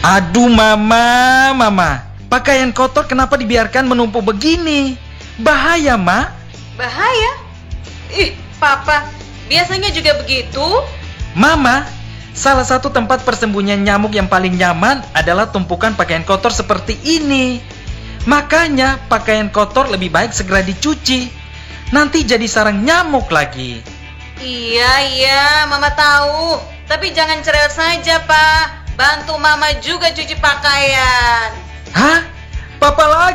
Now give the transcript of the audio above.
Aduh mama, pakaian kotor kenapa dibiarkan menumpuk begini? Bahaya, Mak. Bahaya? Ih, Papa, biasanya juga begitu? Mama, salah satu tempat persembunyian nyamuk yang paling nyaman adalah tumpukan pakaian kotor seperti ini. Makanya pakaian kotor lebih baik segera dicuci. Nanti jadi sarang nyamuk lagi. Iya, Mama tahu. Tapi jangan cerewet saja, Pak. Bantu Mama juga cuci pakaian. Hah? Papa lagi?